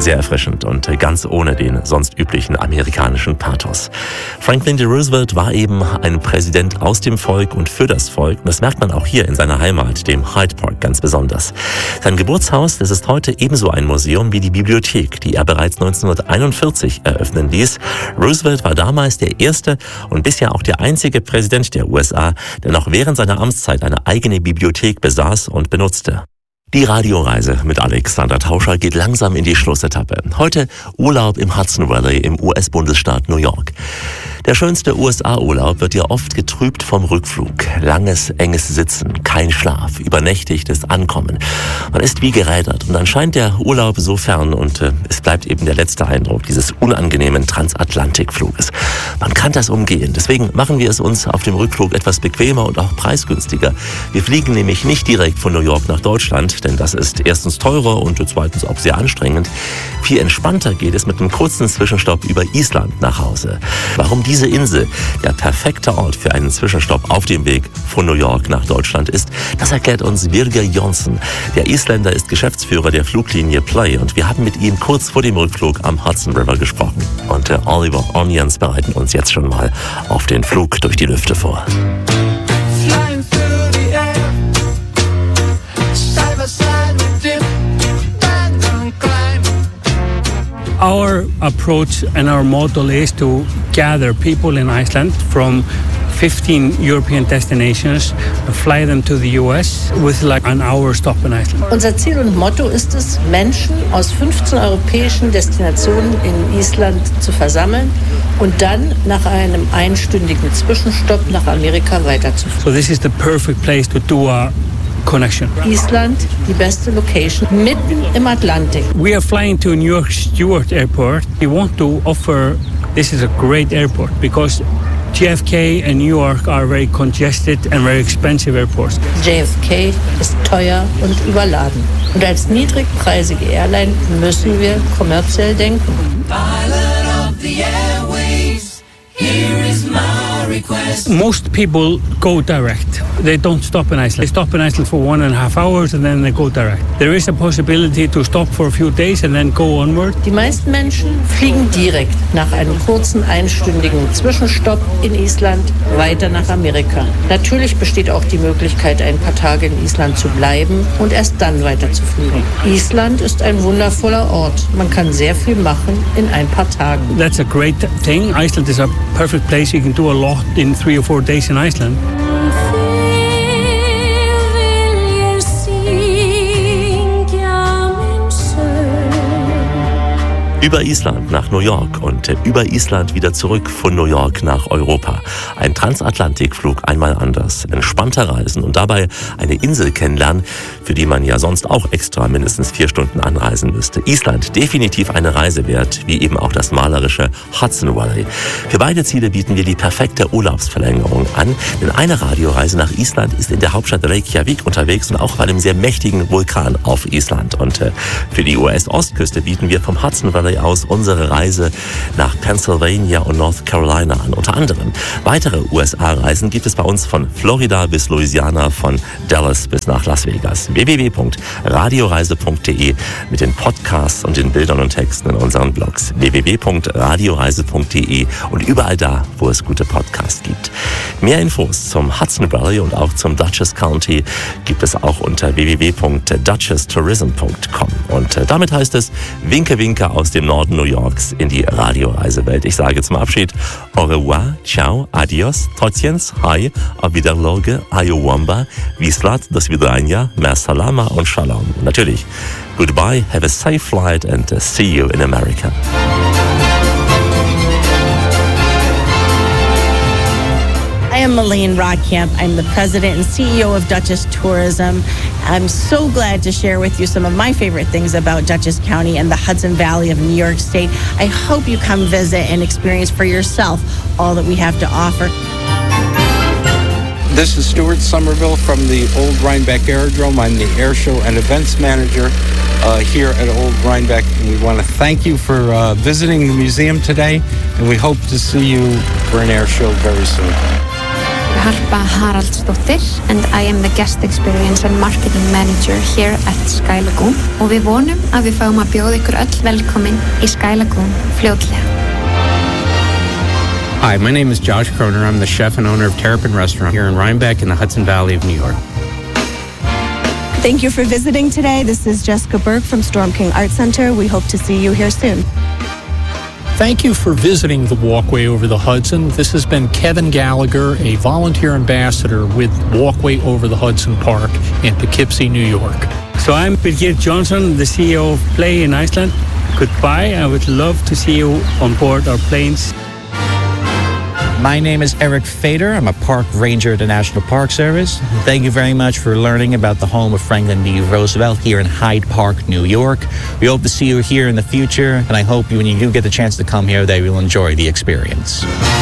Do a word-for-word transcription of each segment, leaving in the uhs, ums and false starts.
sehr erfrischend und ganz ohne den sonst üblichen amerikanischen Pathos. Franklin D. Roosevelt war eben ein Präsident aus dem Volk und für das Volk. Und das merkt man auch hier in seiner Heimat, dem Hyde Park, ganz besonders. Sein Geburtshaus, das ist heute ebenso ein Museum wie die Bibliothek, die er bereits neunzehnhunderteinundvierzig eröffnen ließ. Roosevelt war damals der erste und bisher auch der einzige Präsident der U S A, der noch während seiner Amtszeit eine eigene Bibliothek besaß und benutzte. Die Radioreise mit Alexander Tauscher geht langsam in die Schlussetappe. Heute Urlaub im Hudson Valley im U S-Bundesstaat New York. Der schönste U S A-Urlaub wird ja oft getrübt vom Rückflug. Langes, enges Sitzen, kein Schlaf, übernächtigtes Ankommen. Man ist wie gerädert und dann scheint der Urlaub so fern und äh, es bleibt eben der letzte Eindruck dieses unangenehmen Transatlantikfluges. Man kann das umgehen, deswegen machen wir es uns auf dem Rückflug etwas bequemer und auch preisgünstiger. Wir fliegen nämlich nicht direkt von New York nach Deutschland, denn das ist erstens teurer und zweitens auch sehr anstrengend. Viel entspannter geht es mit einem kurzen Zwischenstopp über Island nach Hause. Warum diese Insel der perfekte Ort für einen Zwischenstopp auf dem Weg von New York nach Deutschland ist, das erklärt uns Birger Jonsson. Der Isländer ist Geschäftsführer der Fluglinie Play und wir haben mit ihm kurz vor dem Rückflug am Hudson River gesprochen. Und äh, Oliver Onions bereiten uns jetzt schon mal auf den Flug durch die Lüfte vor. Our approach and our model is to gather people in Iceland from fifteen European destinations, fly them to the U S with like an hour stop in Iceland. Unser Ziel und Motto ist es, Menschen aus fünfzehn europäischen Destinationen in Island zu versammeln und dann nach einem einstündigen Zwischenstopp nach Amerika weiterzuführen. So this is the perfect place to do a connection. Island, die beste Location, mitten im Atlantik. We are flying to New York Stewart Airport. We want to offer, this is a great airport because J F K and New York are very congested and very expensive airports. J F K ist teuer und überladen. Und als niedrigpreisige Airline müssen wir kommerziell denken. Pilot of the Airways, here is my request. Most people go direct. They don't stop in Iceland. They stop in Iceland for one and a half hours and then they go direct. There is a possibility to stop for a few days and then go onward. Die meisten Menschen fliegen direkt nach einem kurzen einstündigen Zwischenstopp in Island weiter nach Amerika. Natürlich besteht auch die Möglichkeit, ein paar Tage in Island zu bleiben und erst dann weiter zu fliegen. Island ist ein wundervoller Ort. Man kann sehr viel machen in ein paar Tagen. That's a great thing. Iceland is a perfect place. You can do a lot in three or four days in Iceland. Über Island nach New York und über Island wieder zurück von New York nach Europa. Ein Transatlantikflug einmal anders, entspannter Reisen und dabei eine Insel kennenlernen, für die man ja sonst auch extra mindestens vier Stunden anreisen müsste. Island definitiv eine Reise wert, wie eben auch das malerische Hudson Valley. Für beide Ziele bieten wir die perfekte Urlaubsverlängerung an, denn eine Radioreise nach Island ist in der Hauptstadt Reykjavik unterwegs und auch bei einem sehr mächtigen Vulkan auf Island. Und äh, für die U S-Ostküste bieten wir vom Hudson Valley aus unsere Reise nach Pennsylvania und North Carolina an. Unter anderem weitere U S A-Reisen gibt es bei uns von Florida bis Louisiana, von Dallas bis nach Las Vegas. w w w punkt radioreise punkt d e mit den Podcasts und den Bildern und Texten in unseren Blogs. w w w punkt radioreise punkt d e und überall da, wo es gute Podcasts gibt. Mehr Infos zum Hudson Valley und auch zum Dutchess County gibt es auch unter w w w punkt dutchess tourism punkt com. Und damit heißt es Winke Winke aus dem Norden New Yorks in die Radioreisewelt. Ich sage zum Abschied au revoir, ciao, adios, trotjens, hi, auf Wiederloge, ayowamba, Wislat, do svidania, mer salama und shalom. Und natürlich, goodbye, have a safe flight and see you in America. I am Elaine Rockcamp. I'm the president and C E O of Dutchess Tourism. I'm so glad to share with you some of my favorite things about Dutchess County and the Hudson Valley of New York State. I hope you come visit and experience for yourself all that we have to offer. This is Stuart Somerville from the Old Rhinebeck Aerodrome. I'm the Air Show and Events Manager uh, here at Old Rhinebeck. And we want to thank you for uh, visiting the museum today. And we hope to see you for an air show very soon. Harpa Haraldsdóttir and I am the Guest Experience and Marketing Manager here at Sky Lagoon og við vonum að við fáum að bjóða ykkur öll velkomin í Sky Lagoon fljótlega. Hi, my name is Josh Kroner. I'm the chef and owner of Terrapin Restaurant here in Rhinebeck in the Hudson Valley of New York. Thank you for visiting today. This is Jessica Burke from Storm King Art Center. We hope to see you here soon. Thank you for visiting the Walkway Over the Hudson. This has been Kevin Gallagher, a volunteer ambassador with Walkway Over the Hudson Park in Poughkeepsie, New York. So I'm Birgir Johnson, the C E O of Play in Iceland. Goodbye. I would love to see you on board our planes. My name is Eric Fader. I'm a park ranger at the National Park Service. Thank you very much for learning about the home of Franklin D. Roosevelt here in Hyde Park, New York. We hope to see you here in the future, and I hope when you do get the chance to come here, that you will enjoy the experience.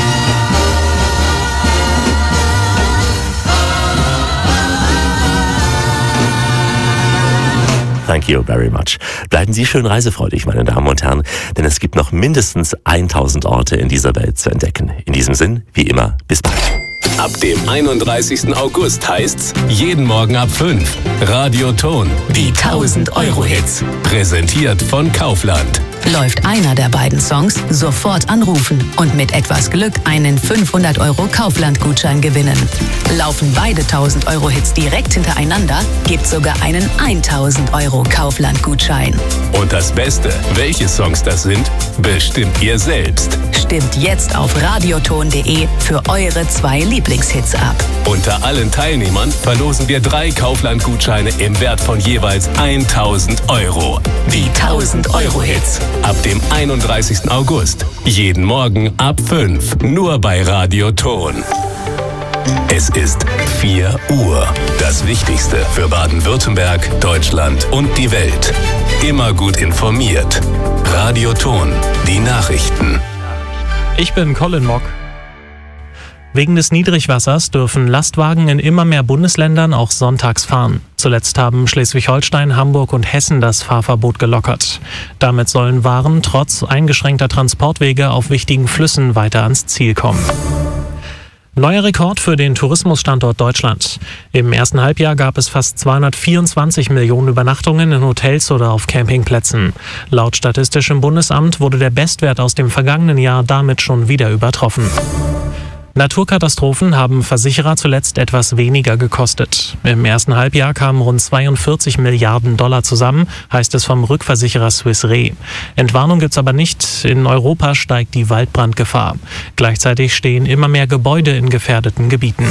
Thank you very much. Bleiben Sie schön reisefreudig, meine Damen und Herren, denn es gibt noch mindestens tausend Orte in dieser Welt zu entdecken. In diesem Sinn, wie immer, bis bald. Ab dem einunddreißigsten August heißt's jeden Morgen ab fünf. Radio Ton, die tausend Euro Hits. Präsentiert von Kaufland. Läuft einer der beiden Songs, sofort anrufen und mit etwas Glück einen fünfhundert Euro Kaufland-Gutschein gewinnen. Laufen beide tausend Euro Hits direkt hintereinander, gibt sogar einen tausend Euro Kaufland-Gutschein. Und das Beste, welche Songs das sind, bestimmt ihr selbst. Stimmt jetzt auf radioton punkt de für eure zwei Lieblingshits ab. Unter allen Teilnehmern verlosen wir drei Kaufland-Gutscheine im Wert von jeweils tausend Euro. Die tausend Euro Hits. Ab dem einunddreißigsten August. Jeden Morgen ab fünf. Nur bei Radio Ton. Es ist vier Uhr. Das Wichtigste für Baden-Württemberg, Deutschland und die Welt. Immer gut informiert. Radio Ton. Die Nachrichten. Ich bin Colin Mock. Wegen des Niedrigwassers dürfen Lastwagen in immer mehr Bundesländern auch sonntags fahren. Zuletzt haben Schleswig-Holstein, Hamburg und Hessen das Fahrverbot gelockert. Damit sollen Waren trotz eingeschränkter Transportwege auf wichtigen Flüssen weiter ans Ziel kommen. Neuer Rekord für den Tourismusstandort Deutschland. Im ersten Halbjahr gab es fast zweihundertvierundzwanzig Millionen Übernachtungen in Hotels oder auf Campingplätzen. Laut Statistischem Bundesamt wurde der Bestwert aus dem vergangenen Jahr damit schon wieder übertroffen. Naturkatastrophen haben Versicherer zuletzt etwas weniger gekostet. Im ersten Halbjahr kamen rund zweiundvierzig Milliarden Dollar zusammen, heißt es vom Rückversicherer Swiss Re. Entwarnung gibt's aber nicht. In Europa steigt die Waldbrandgefahr. Gleichzeitig stehen immer mehr Gebäude in gefährdeten Gebieten.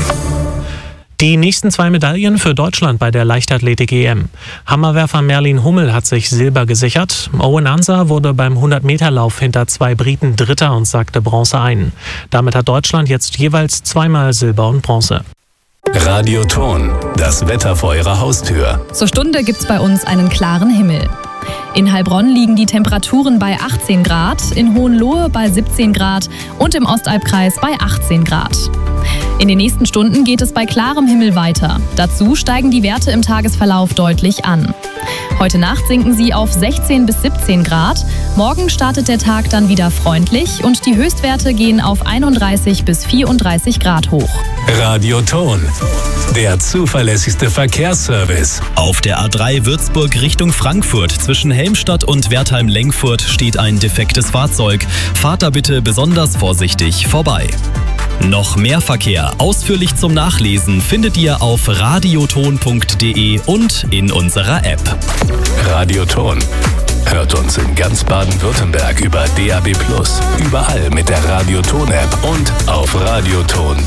Die nächsten zwei Medaillen für Deutschland bei der Leichtathletik-E M. Hammerwerfer Merlin Hummel hat sich Silber gesichert. Owen Ansah wurde beim hundert-Meter-Lauf hinter zwei Briten Dritter und sackte Bronze ein. Damit hat Deutschland jetzt jeweils zweimal Silber und Bronze. Radio Ton, das Wetter vor Ihrer Haustür. Zur Stunde gibt's bei uns einen klaren Himmel. In Heilbronn liegen die Temperaturen bei achtzehn Grad, in Hohenlohe bei siebzehn Grad und im Ostalbkreis bei achtzehn Grad. In den nächsten Stunden geht es bei klarem Himmel weiter. Dazu steigen die Werte im Tagesverlauf deutlich an. Heute Nacht sinken sie auf sechzehn bis siebzehn Grad. Morgen startet der Tag dann wieder freundlich und die Höchstwerte gehen auf einunddreißig bis vierunddreißig Grad hoch. Radio Ton, der zuverlässigste Verkehrsservice. Auf der A drei Würzburg Richtung Frankfurt zwischen Helmstadt und Wertheim-Lengfurt steht ein defektes Fahrzeug. Fahrt da bitte besonders vorsichtig vorbei. Noch mehr Verkehr ausführlich zum Nachlesen findet ihr auf radioton punkt de und in unserer App. Radio Ton hört uns in ganz Baden-Württemberg über D A B plus, überall mit der Radio Ton App und auf radioton.